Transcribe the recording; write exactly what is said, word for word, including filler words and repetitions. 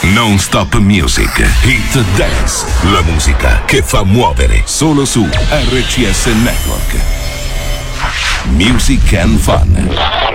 Non Stop Music, Hit Dance, la musica che fa muovere, solo su R C S Network. Music and Fun.